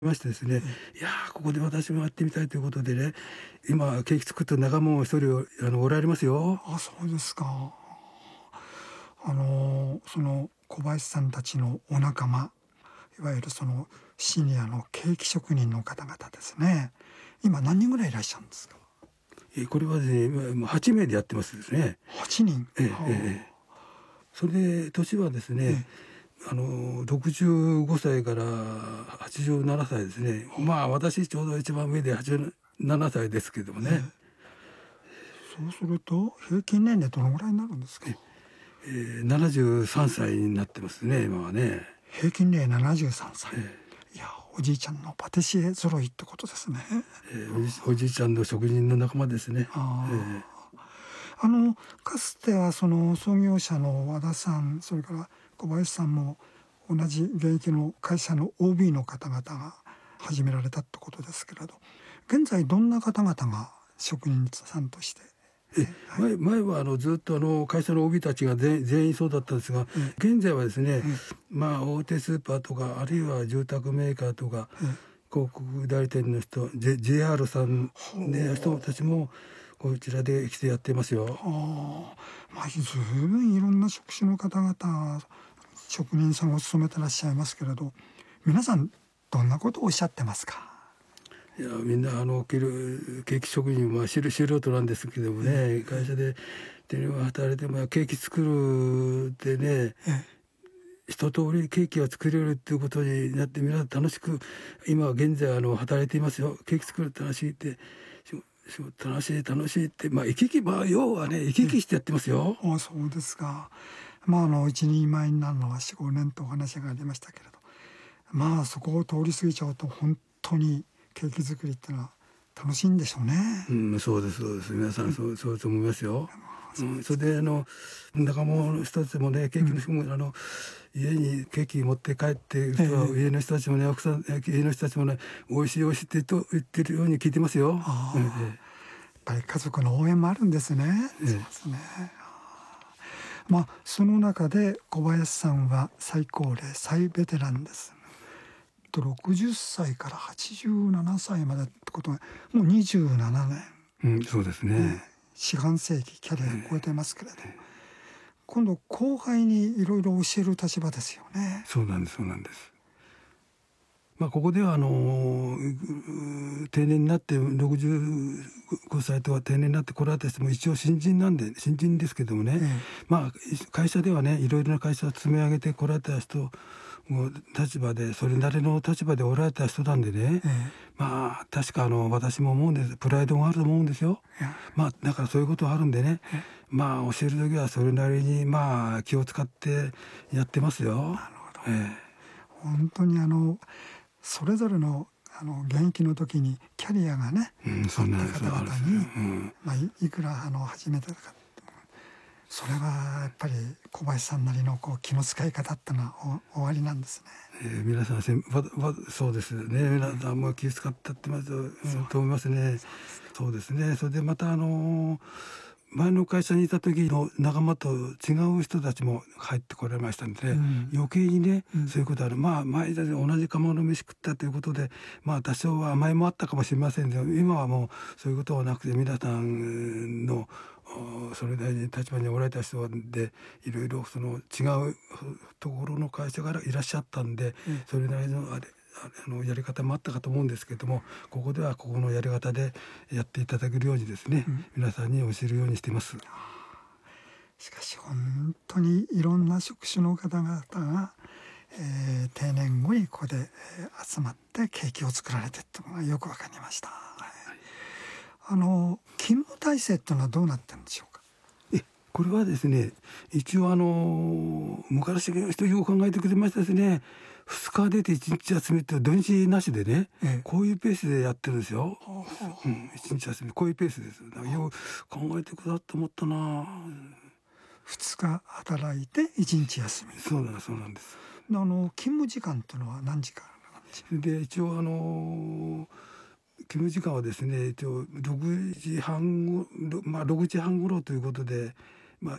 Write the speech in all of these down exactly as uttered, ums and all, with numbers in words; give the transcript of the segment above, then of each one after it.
ましてですね、いやーここで私もやってみたいということでね、今ケーキ作ってる仲間も一人あのおられますよ。 あ、そうですか。あのその小林さんたちのお仲間、いわゆるそのシニアのケーキ職人の方々ですね。今何人ぐらいいらっしゃるんですか？ えこれはですね、今はちめいでやってますですね。 はちにん。 ええはええそれで年はですね、 えあのろくじゅうごさいからはちじゅうななさいですね。まあ私ちょうど一番上ではちじゅうななさいですけどもええね。 そうすると平均年齢どのぐらいになるんですか？ えー、ななじゅうさんさいになってますね今はね。 平均年齢ななじゅうさんさい。 えいや、おじいちゃんのパティシエ揃いってことですね。 えーおじおじいちゃんの職人の仲間ですね。えあーあ、あのかつてはその創業者の和田さん、それから小林さんも同じ現役の会社の オービー の方々が始められたってことですけれど、現在どんな方々が職人さんとして、 ええはい前前はあのずっとあの会社の オービー たちが全全員そうだったんですが、 え現在はですね、 えまあ、大手スーパーとかあるいは住宅メーカーとかえ広告代理店の人 J- ジェイアール さんの人たちもこちらで来てやってますよ。 はあ、まあ、ずいぶんいろんな職種の方々職人さんを務めてらっしゃいますけれど、皆さんどんなことをおっしゃってますか？ いやみんなあのケーキ職人は素素人なんですけどもね、会社で手に働いてもケーキ作るってね、 え一通りケーキが作れるっていうことになって皆さん楽しく今現在あの働いていますよ。ケーキ作るって楽しいって仕事楽しい楽しいってまあ生き生きまあ要はね生き生きしてやってますよ。 あ、そうですか。まああの一人前になるのはよん、ごねんとお話がありましたけれど、まあそこを通り過ぎちゃうと本当にケーキ作りってのは楽しいんでしょうね。 うん、そうですそうです。皆さんそうそうと思いますよ。うん、そそうですか。 れであの仲間の人たちもねケーキの人も、あの家にケーキ持って帰っている人は、 ええ家の人たちもね奥さん家の人たちもね美味しい美味しいってと言ってるように聞いてますよ。えああ、やっぱり家族の応援もあるんですね。 えええそうですね。まあその中で小林さんは最高齢最ベテランです。とろくじゅっさいからはちじゅうななさいまでってことはもうにじゅうななねん、 うん、そうですね。 四半世紀キャリアを超えてますけれど、今度後輩にいろいろ教える立場ですよね。 そうなんですそうなんです。まあ、ここではあのう定年になってろくじゅうごさいとか定年になってこられた人も一応新人なんで新人ですけどもね、 えまあ会社ではねいろいろな会社を積み上げてこられた人も立場でそれなりの立場でおられた人なんでね、 ええまあ確かあの私も思うんです。プライドがあると思うんですよ。 えいやまあだからそういうことがあるんでね、まあ教える時はそれなりにまあ気を使ってやってますよ。 なるほど。 え本当にあのそれぞれのあの現役の時にキャリアがね、 えうん、 あっそんなた方々 そうあるんですに、 ね。うんまあ、いいくらあの始めてたか、それはやっぱり小林さんなりのこう気の使い方ってのはお終わりなんですね。 えー皆さんせんわわそうですね。皆さんも気遣ってやってます、うん、と思いますね。そうですね。それでまたあのー前の会社にいた時の仲間と違う人たちも入ってこられましたので、 うん、 余計にね、 うんそういうことある。まあ前だけ同じ釜の飯食ったということでまあ多少は甘えもあったかもしれませんけど、今はもうそういうことはなくて皆さんのおそれなりに立場におられた人でいろいろその違うところの会社からいらっしゃったんで、 えそれなりのあれあのやり方もあったかと思うんですけども、ここではここのやり方でやっていただけるようにですね、 うん、 皆さんに教えるようにしています。 しかし本当にいろんな職種の方々が、えー定年後にここで、えー集まってケーキを作られてってのがよく分かりました。はい、あの勤務体制っていうのはどうなってるんでしょうか？ えこれはですね一応あの昔の人よく考えてくれましたですね。ふつか出ていちにち休みって土日なしでね、 ええこういうペースでやってるんですよ。 はあはあうん、いちにち休みこういうペースです。だからよく考えてくださって思ったな。 ふつか働いていちにち休み。 そうなんですそうなんです。 あの勤務時間っていうのは何時からなんでしょそれで一応あの勤務時間はですね一応ろくじはんごろ、まあ、ろくじはん頃ということで、まあ、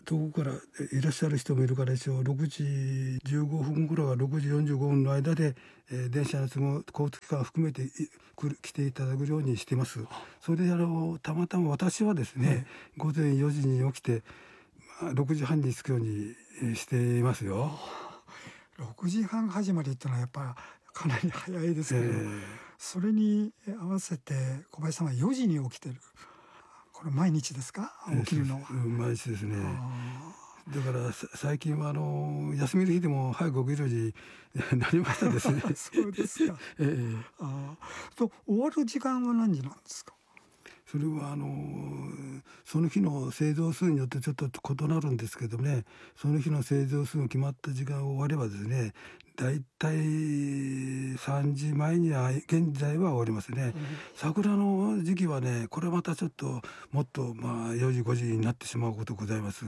遠くからいらっしゃる人もいるから一応ろくじじゅうごふん頃からろくじよんじゅうごふんの間で、えー、電車の都合交通機関を含めて来る来ていただくようにしています。それであのたまたま私はですね、はい、午前よじに起きて、まあ、ろくじはんに着くようにしていますよ。 ろくじはん始まりっていうのはやっぱかなり早いですけど、えー、それに合わせて小林さんはよじに起きてる。これ毎日ですか、起きるのは。 えー、毎日ですね。だから最近はあの休みの日でも早く起きるようになりましたですね。 そうですか。えー、あと終わる時間は何時なんですか。 それはあのその日の製造数によってちょっと異なるんですけどね、その日の製造数の決まった時間を終わればですね、だいたいさんじまえには現在は終わりますね。うん、桜の時期はね、これまたちょっともっとまあよじごじになってしまうことございます。うん、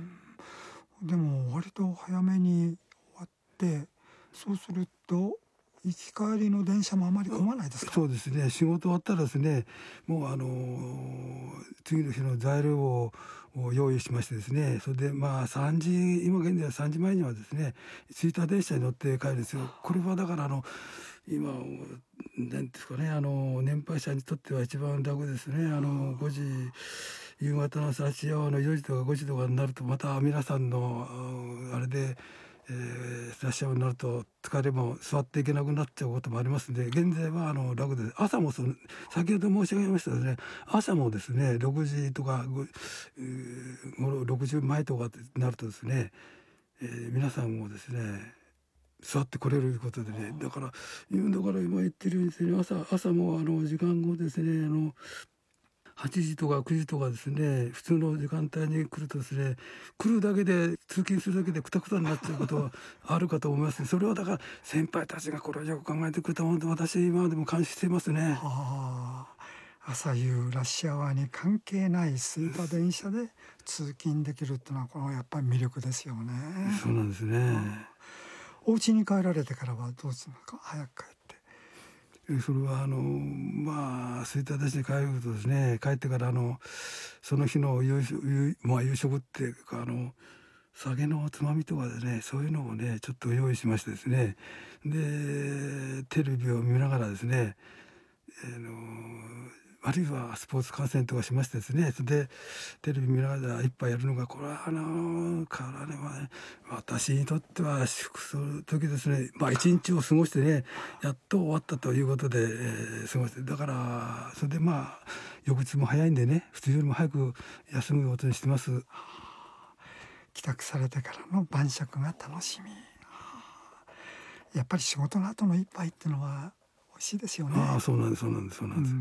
でも割と早めに終わって、そうすると行き帰りの電車もあまり混まないですか。 そうですね、仕事終わったらですね、もうあのー、次の日の材料を用意しましてですね、それでまあさんじ、今現在はさんじまえにはですね吹田電車に乗って帰るんですよ。これはだからあの今なんですかね、あの年配者にとっては一番楽ですね。あのごじ、夕方のさしようのよじとかごじとかになるとまた皆さんのあれでえー、ラッシャーになると疲れも座っていけなくなっちゃうこともありますので、現在はあの楽です。朝もその先ほど申し上げましたですね、朝もですねろくじとかろくじまえとかになるとですね、えー、皆さんもですね座ってこれることでね、だからだから今言ってるようにですね、朝朝もあの時間後ですね、あのはちじとかくじとかですね、普通の時間帯に来るとですね、来るだけで通勤するだけでくたくたになっちゃうことはあるかと思います。それはだから先輩たちがこれをよく考えてくれたもので、私今までも感謝していますね。 はあ、朝夕ラッシュアワーに関係ない吹田電車で通勤できるっていうのはこのやっぱり魅力ですよね。 そうなんですね。 はあ、お家に帰られてからはどうするのか、早く帰って。 それはあのまあ吹田電車に帰るとですね、帰ってからあのその日の夕食、まあ、夕食っていうかあの酒のつまみとかですね、そういうのをねちょっと用意しましてですね、でテレビを見ながらですね、あのあるいはスポーツ観戦とかしましてですね、それでテレビ見ながら一杯やるのが、これはあのからね、まあ、私にとっては祝する時ですね、まあ一日を過ごしてね、やっと終わったということで、えー、過ごして、だからそれでまあ翌日も早いんでね、普通よりも早く休むことにしてます。 帰宅されてからの晩酌が楽しみ。やっぱり仕事の後の一杯っていうのは美味しいですよね。 ああ、そうなんです、そうなんです、そうなんです。うん、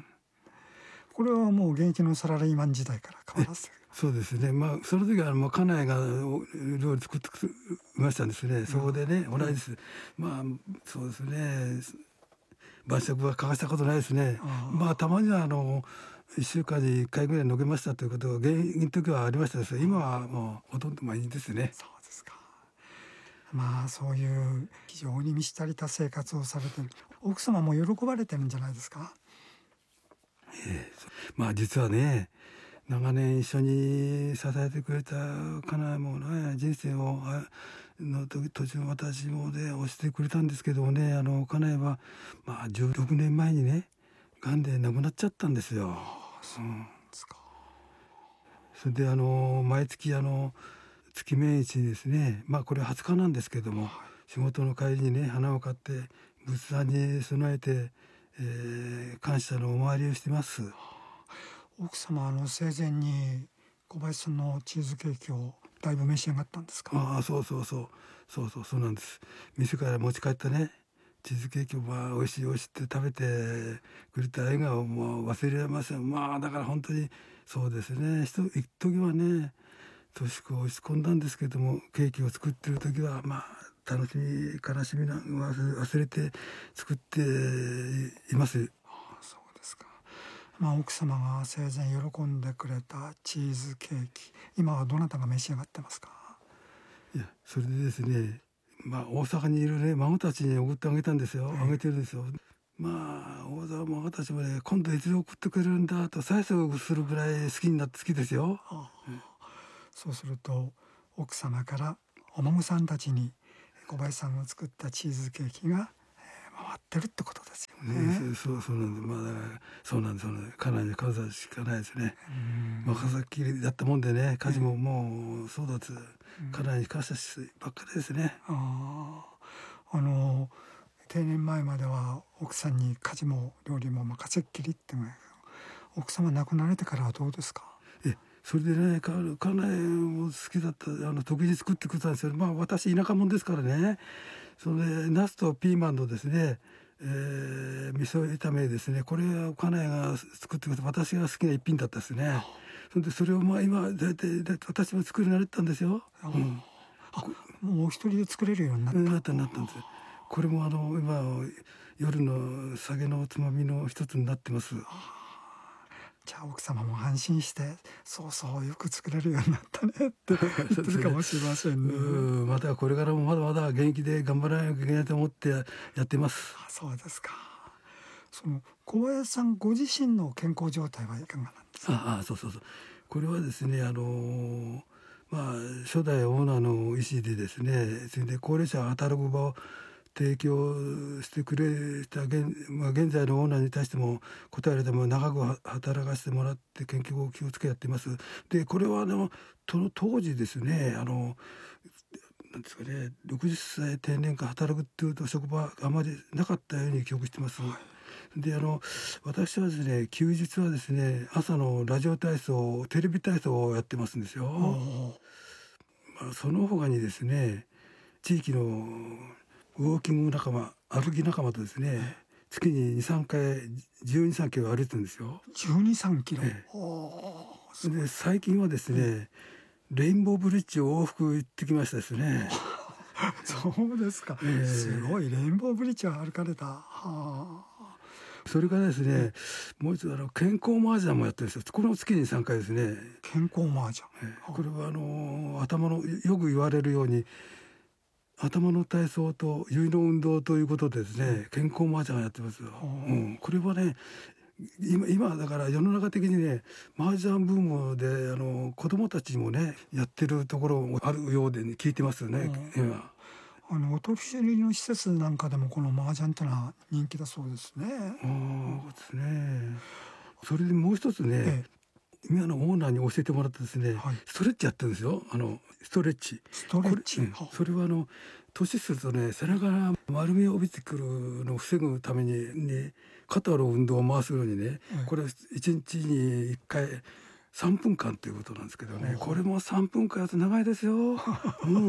これはもう現役のサラリーマン時代から変わらず。 そうですね。まあその時はもう家内が料理作っていましたんですね。そこでね、同じです。まあそうですね。晩酌は欠かしたことないですね。まあたまにはあのいっしゅうかんにいっかいぐらいのけましたということが現役の時はありましたです。今はもうほとんど毎日ですね。 そうですか。まあそういう非常に満ち足りた生活をされてる奥様も喜ばれてるんじゃないですか。 えー、まあ実はね、長年一緒に支えてくれた家内もね、人生をの途中私もね押してくれたんですけどもね、あの家内はまあじゅうろくねんまえにねがんで亡くなっちゃったんですよ。 ああ、そうですか。 うん、それであの毎月あの月命日にですね、まあこれはつかなんですけども、はい、仕事の帰りにね花を買って仏壇に備えて、えー、感謝のお参りをしてます。 奥様あの生前に小林さんのチーズケーキをだいぶ召し上がったんですか。 ああ、そうそうそうそうそうそうなんです。店から持ち帰ったねチーズケーキをまあ美味しい美味しいって食べてくれた笑顔も忘れられません。まあだから本当にそうですね。一時はね年子落ち込んだんですけども、ケーキを作ってる時はまあ楽しみ悲しみな忘れて作っています。 ああ、そうですか。まあ奥様が生前喜んでくれたチーズケーキ、今はどなたが召し上がってますか。 いや、それでですね、まあ大阪にいるね孫たちに送ってあげたんですよ。あげてるんですよ。まあ大阪孫たちもね、今度いつ送ってくれるんだと催促するぐらい好きになって好きですよ。ああ、 そうすると奥様からお孫さんたちに小林さんが作ったチーズケーキが回ってるってことですよね。 ね、そうそうなんで、まあだからそうなんです、そうなんです。家内に感謝しかないですね。まあ、笠木だったもんでね、家事ももうそうだつ、家内に感謝しばっかりですね。 ああ、あの定年前までは奥さんに家事も料理も任せっきりってね、奥様亡くなられてからはどうですか？ えそれでね、家家内も好きだった、あの得意に作ってくれたんですよ。まあ私田舎者ですからね、それでナスとピーマンのですね、えー、味噌炒めですね、これは家内が作ってくれて私が好きな一品だったですね。それでそれをまあ今だいたい私も作り慣れてたんですよ。 あ、 うん、 あ、もうお一人で作れるようになった。 なったなったんです。これもあの今夜の酒のつまみの一つになってます。 じゃあ奥様も安心してそうそうよく作れるようになったねって言ってるかもしれませんね。 うん、またこれからもまだまだ元気で頑張らなきゃいけないと思ってやってます。 あ、そうですか。その小林さんご自身の健康状態はいかがなんですか？ ああ、そうそうそう。これはですね、あのまあ初代オーナーの意思でですね、それで高齢者が働く場を提供してくれた現、まあ、現在のオーナーに対しても答えられても長く働かせてもらって研究を気をつけやっています。でこれはあの当時ですね、あのなんですかね、ろくじゅっさい定年間働くっていうと職場あまりなかったように記憶してます。はい、であの私はですね、休日はですね、朝のラジオ体操、テレビ体操をやってますんですよ。まあ、その他にですね、地域のウォーキング仲間、歩き仲間とですね、月にに、さんかいじゅうに、さんキロ歩いてるんですよ。 じゅうに、さんキロ。 ええ、で最近はですね、レインボーブリッジを往復行ってきましたですね。 そうですか、えー、すごいレインボーブリッジを歩かれた。はあ、 それからですね、もう一度あの健康麻雀もやってるんですよ。これも月にさんかいですね。 健康麻雀、 えー、これはあの頭のよく言われるように頭の体操と指の運動ということでですね、うん、健康麻雀をやってますよ。うん、これはね、今今だから世の中的にね、麻雀ブームであの子供たちもねやってるところもあるようで、ね、聞いてますよね、うん、今。 あのお年寄りの施設なんかでもこの麻雀ってのは人気だそうですね。 ああ、ですね。それでもう一つね、ええ、今のオーナーに教えてもらってですね、はい、ストレッチやってるんですよ。あのストレッチ。 ストレッチ。 これ、うん、それはあの年するとね、背中が丸みを帯びてくるのを防ぐために、ね、肩の運動を回すようにね、はい、これいちにちにいっかいさんぷんかんということなんですけどね、これもさんぷんかんやつ長いですよ。うん、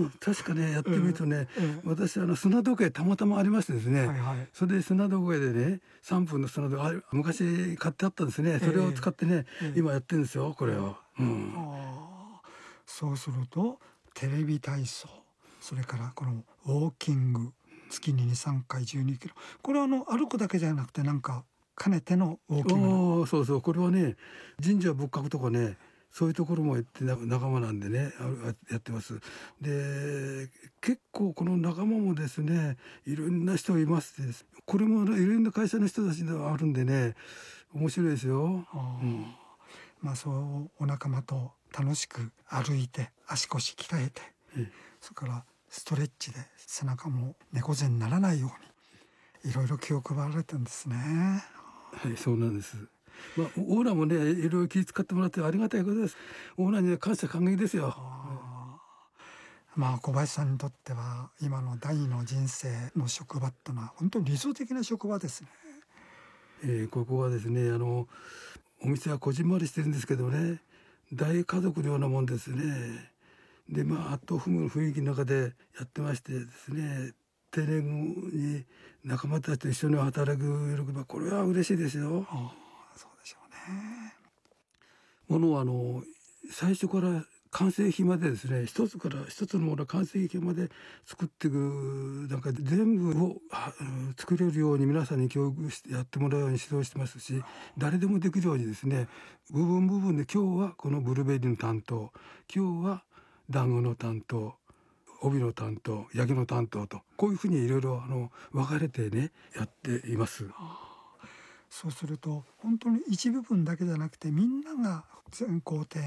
確かねやってみるとね、ええ、私あの砂時計たまたまありましてですね、はいはい、それで砂時計でねさんぷんの砂時計、昔買ってあったんですね。それを使ってね、ええ、今やってるんですよ、これを。うん、 あ、そうするとテレビ体操、それからこのウォーキング、月にに、さんかいじゅうにキロ、これはあの歩くだけじゃなくてなんか兼ねてのウォーキング。 そうそう、これはね神社仏閣とかね、そういうところも行って仲間なんでねやってます。で結構この仲間もですね、いろんな人いますです。これもいろんな会社の人たちではあるんでね、面白いですよ。うん、 まあそうお仲間と楽しく歩いて足腰鍛えて、ええ、それからストレッチで背中も猫背にならないようにいろいろ気を配られてるんですね。 はい、そうなんです。まあ、オーナーもねいろいろ気遣ってもらってありがたいことです。オーナーには感謝感激ですよ。 あ、まあ小林さんにとっては今の第二の人生の職場ってのは本当に理想的な職場ですね。 えー、ここはですね、あのお店はこじんまりしてるんですけどね、大家族のようなもんですね。でまあアットホームの雰囲気の中でやってましてですね、定年後に仲間たちと一緒に働く喜びはこれは嬉しいですよ。 ああ、そうでしょうね。 ものはあの最初から完成品までですね、一つから一つのもの完成品まで作っていく、なんか全部を作れるように皆さんに教育してやってもらうように指導してますし、誰でもできるようにですね、部分部分で今日はこのブルーベリーの担当、今日は団子の担当、帯の担当、焼きの担当と、こういうふうにいろいろあの分かれてねやっています。 そうすると本当に一部分だけじゃなくてみんなが全工程の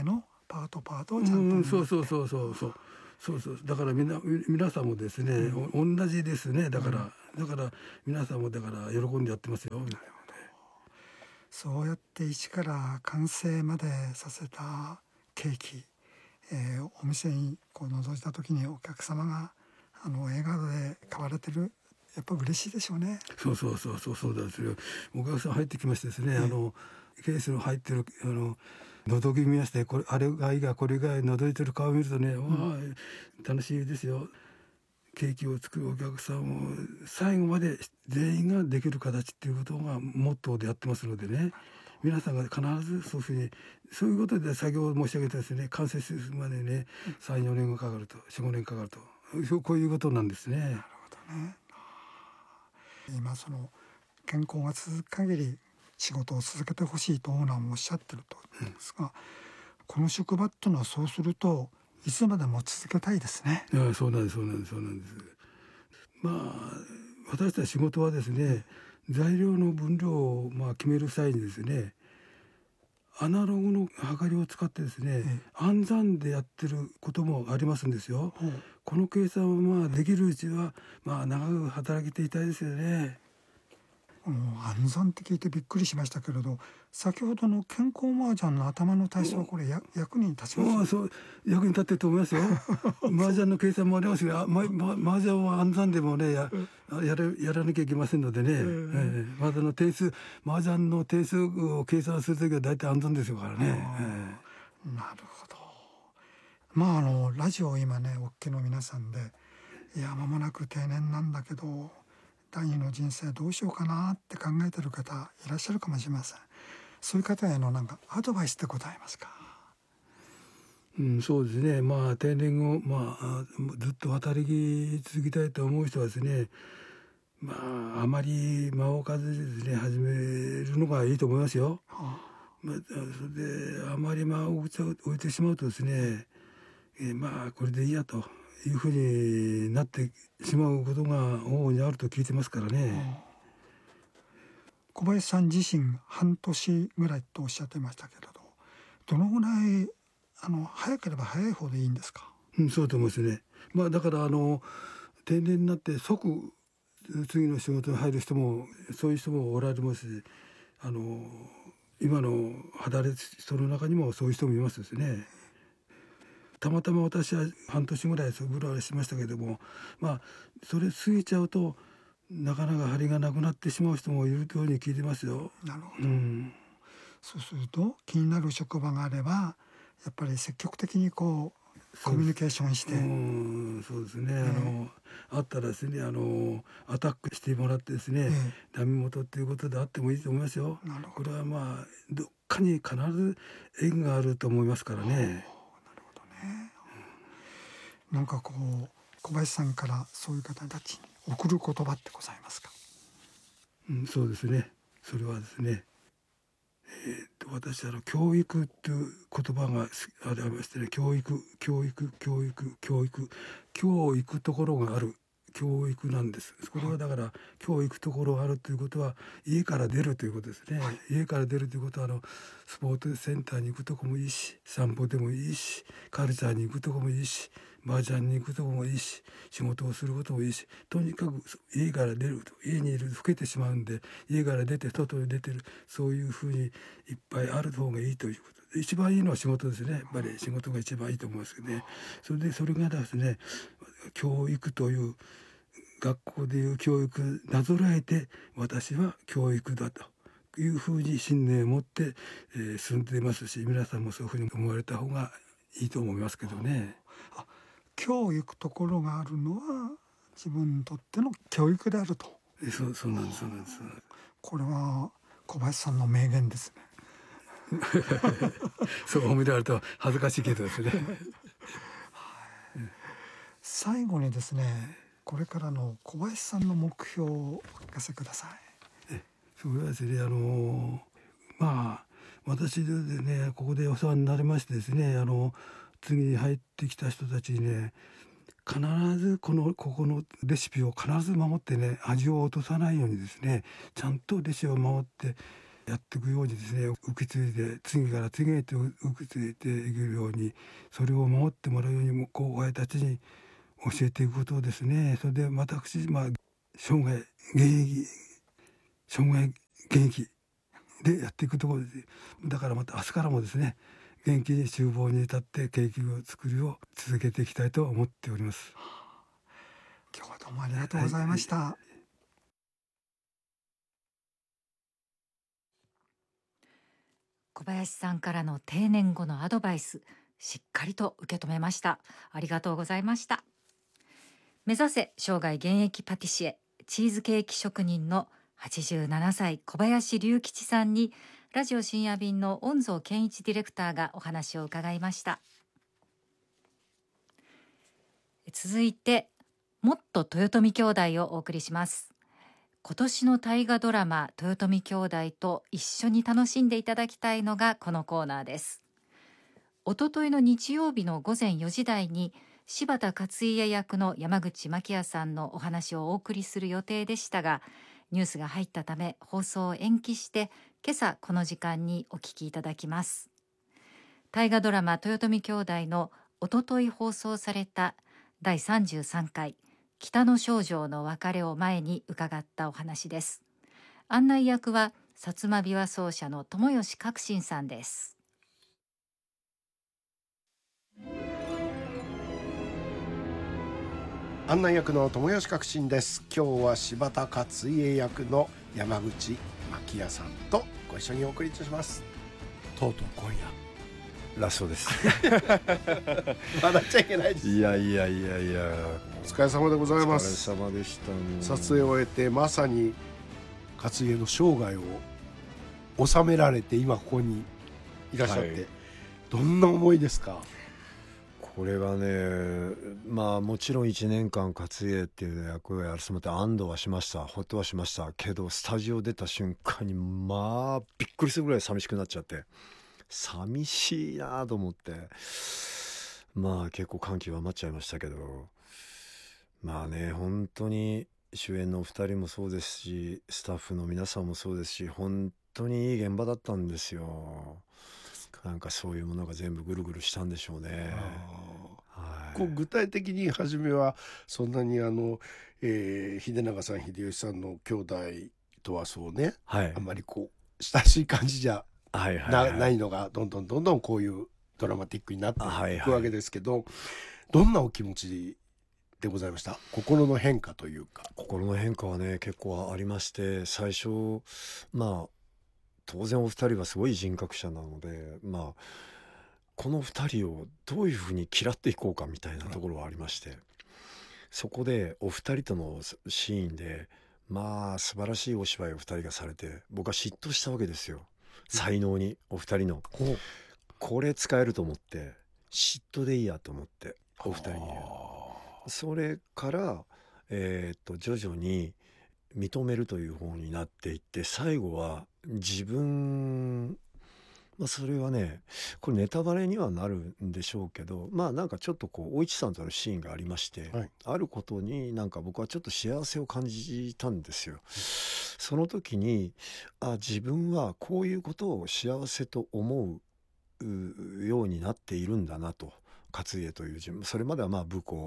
パートパートをちゃんとうん、そう守って、 そうそうそうそうそうそうだからみな皆さんもですね、うん、同じですね。だから、うん、だから皆さんもだから喜んでやってますよ。 そうやって一から完成までさせたケーキ、えー、お店にこう覗いた時にお客様があの笑顔で買われてる、やっぱ嬉しいでしょうね。 そうそうそうそうそうですよ。お客さん入ってきましてですね、えー、あのケースの入ってるあの覗き見まして、これあれがいいがこれが覗いてる顔を見るとね、うん、わあ楽しいですよ。ケーキを作るお客さんを最後まで全員ができる形っていうことがモットーでやってますのでね、皆さんが必ずそういうふうにそういうことで作業を申し上げてですね、完成するまでね、うん、さん、よねんがかかると、よん、ごねんかかると、こういうことなんですね。なるほどね。今その健康が続く限り仕事を続けてほしいとオーナーもおっしゃってると思うんですが、うん、この職場っていうのはそうするといつまでも続けたいですね。 いや、そうなんですそうなんですそうなんです。まあ私たち仕事はですね、うん、材料の分量をまあ決める際にですね、アナログの測りを使ってですね、うん、暗算でやってることもありますんですよ。うん、この計算はまあできるうちはまあ長く働きていたいですよね。 うん、暗算って聞いてびっくりしましたけれど、先ほどの健康麻雀の頭の体操はこれや役に立ちます。 そう役に立ってると思いますよ。麻雀の計算もありますが、まま、麻雀は暗算でもね や, や, らやらなきゃいけませんのでね、えーえー、麻雀の点数麻雀の点数を計算するときは大体暗算ですよからね。 えー、なるほど。まああのラジオを今ねおっきの皆さんで、いや間もなく定年なんだけど第二の人生どうしようかなって考えてる方いらっしゃるかもしれません。そういう方へのなんかアドバイスってございますか？ うん、そうですね。まあ定年後、まあ、ずっと働き続けたいと思う人はですね、まああまり間を置かずにですね始めるのがいいと思いますよ。はあ、まあ、それであまり間を置いてしまうとですね、えー、まあこれでいいやというふうになってしまうことが往々にあると聞いてますからね。 小林さん自身半年ぐらいとおっしゃってましたけれど、どのぐらいあの早ければ早い方でいいんですか？ うん、そうと思いますね。まあだからあの定年になって即次の仕事に入る人もそういう人もおられますし、あの今の働く人の中にもそういう人もいますですね。たまたま私は半年ぐらいそぐらいしましたけども、まあそれ過ぎちゃうとなかなか張りがなくなってしまう人もいるように聞いてますよ。 なるほど、 うん、 そうすると気になる職場があればやっぱり積極的にこうコミュニケーションして、 うん、そうですね、えー、あのあったらですねあのアタックしてもらってですね、えー、ダメ元っていうことであってもいいと思いますよ。なるほど。これはまあどっかに必ず縁があると思いますからね。なるほどね、うん、なんかこう小林さんからそういう方たちに送る言葉ってございますか？ うん、そうですね、それはですね、えー、と私は教育っていう言葉がありましてね、教育教育教育教育教育ところがある教育なんです。これはだから教育ところがあるということは家から出るということですね、はい、家から出るということはあのスポーツセンターに行くとこもいいし、散歩でもいいし、カルチャーに行くとこもいいし、麻雀に行くとこもいいし、仕事をすることもいいし、とにかく家から出ると、家にいると老けてしまうんで家から出て外に出てる、そういうふうにいっぱいある方がいいということで、一番いいのは仕事ですね。やっぱり仕事が一番いいと思いますけどね。それでそれがですね、教育という学校でいう教育なぞらえて私は教育だというふうに信念を持って、えー、進んでいますし、皆さんもそういうふうに思われた方がいいと思いますけどね。 あ、教育ところがあるのは自分にとっての教育であると。 えそうそうなんですそうなんです。 これは小林さんの名言ですね。 そう褒められると恥ずかしいけどですね。 最後にですね、これからの小林さんの目標をお聞かせください。 えそれはですね、あのまあ私でねここでお世話になりましてですね、あの次に入ってきた人たちにね、必ずこのここのレシピを必ず守ってね、味を落とさないようにですね、ちゃんとレシピを守ってやっていくようにですね、受け継いで次から次へと受け継いでいけるように、それを守ってもらうようにも後輩たちに教えていくことをですね、それで私、まあ、生涯現役生涯現役でやっていくところで、だからまた明日からもですね、元気に厨房に立ってケーキを作りを続けていきたいと思っております。 今日はどうもありがとうございました。はいはい、 小林さんからの定年後のアドバイス、しっかりと受け止めました。ありがとうございました。目指せ生涯現役パティシエ、チーズケーキ職人のはちじゅうななさい小林隆吉さんに、ラジオ深夜便の恩蔵健一ディレクターがお話を伺いました。続いて、もっと豊臣兄弟をお送りします。今年の大河ドラマ豊臣兄弟と一緒に楽しんでいただきたいのがこのコーナーです。おとといの日曜日のごぜんよじ台に柴田勝家役の山口真紀也さんのお話をお送りする予定でしたが、ニュースが入ったため放送を延期して、今朝この時間にお聞きいただきます。大河ドラマ豊臣兄弟のおととい放送されただいさんじゅうさんかい北の少女の別れを前に伺ったお話です。案内役は薩摩琵琶奏者の友吉革新さんです。 案内役の友吉革新です。今日は柴田勝家役の山口真紀也さんとご一緒にお送りいたします。とうとう今夜ラストです笑っちゃいけないです。 いやいやいやいや、 お疲れ様でございます。 お疲れ様でしたね。 撮影を終えてまさに勝家の生涯を収められて今ここにいらっしゃって、はい、どんな思いですか？ これはね、まあもちろんいちねんかん勝家っていう役をやらせてもらって安堵はしました、ほっとはしましたけど、スタジオ出た瞬間にまあびっくりするぐらい寂しくなっちゃって、寂しいなと思って、まあ結構感極まっちゃいましたけど、まあね、本当に主演のお二人もそうですし、スタッフの皆さんもそうですし、本当にいい現場だったんですよ。なんかそういうものが全部ぐるぐるしたんでしょうね。はい、 こう具体的に初めはそんなにあの、えー、秀長さん秀吉さんの兄弟とはそうね、はい、あんまりこう親しい感じじゃはいはいはい、 な, ないのがどんどんどんどんこういうドラマティックになっていくわけですけど、はいはい、どんなお気持ちでございました？心の変化というか。 心の変化はね結構ありまして、最初まあ当然お二人はすごい人格者なので、まあこの二人をどういうふうに嫌っていこうかみたいなところはありまして、うん、そこでお二人とのシーンでまあ素晴らしいお芝居を二人がされて、僕は嫉妬したわけですよ、才能に、お二人の、うん、これ使えると思って嫉妬でいいやと思ってお二人に、それからえー、っと徐々に認めるという方になっていって、最後は自分、まあ、それはねこれネタバレにはなるんでしょうけど、まあなんかちょっとこう大市さんとのシーンがありまして、はい、あることになんか僕はちょっと幸せを感じたんですよ、うん、その時にあ自分はこういうことを幸せと思うようになっているんだなと、勝家という自分、それまではまあ武功